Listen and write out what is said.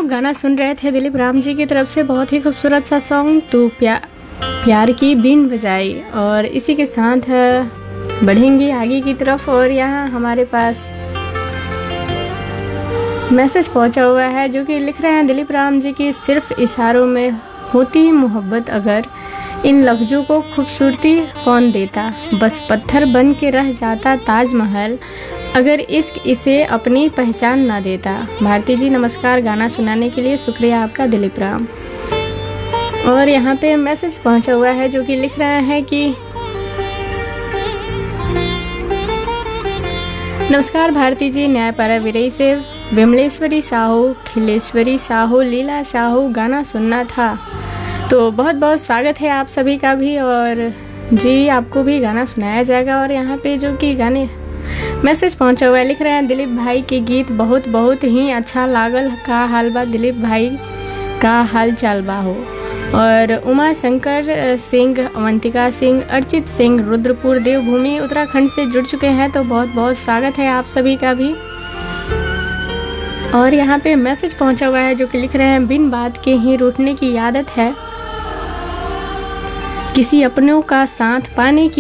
लोग गाना सुन रहे थे दिलीप राम जी की तरफ से, बहुत ही खूबसूरत सा सॉन्ग तू प्यार की बीन बजाई। और इसी के साथ बढ़ेंगे आगे की तरफ। और यहाँ हमारे पास मैसेज पहुंचा हुआ है जो कि लिख रहे हैं दिलीप राम जी की सिर्फ इशारों में होती मोहब्बत, अगर इन लफ्ज़ों को खूबसूरती कौन देता, बस पत्थर बन के रह जाता ताजमहल, अगर इश्क इसे अपनी पहचान ना देता। भारती जी नमस्कार, गाना सुनाने के लिए शुक्रिया आपका दिलीप राम। और यहाँ पे मैसेज पहुंचा हुआ है जो कि लिख रहे हैं कि नमस्कार भारती जी, न्यायपाड़ा विरई से विमलेश्वरी साहू, खिलेश्वरी साहू, लीला साहू, गाना सुनना था। तो बहुत बहुत स्वागत है आप सभी का भी, और जी आपको भी गाना सुनाया जाएगा। और यहाँ पे जो कि गाने मैसेज पहुंचा हुआ है, लिख रहे हैं दिलीप भाई के गीत बहुत बहुत ही अच्छा लागल, का हाल बा दिलीप भाई, का हाल चाल बा हो। और उमा शंकर सिंह, अवंतिका सिंह, अर्चित सिंह रुद्रपुर देवभूमि उत्तराखंड से जुड़ चुके हैं, तो बहुत बहुत स्वागत है आप सभी का भी। और यहाँ पे मैसेज पहुंचा हुआ है जो कि लिख रहे हैं बिन बात के ही रूठने की आदत है, किसी अपनों का साथ पाने की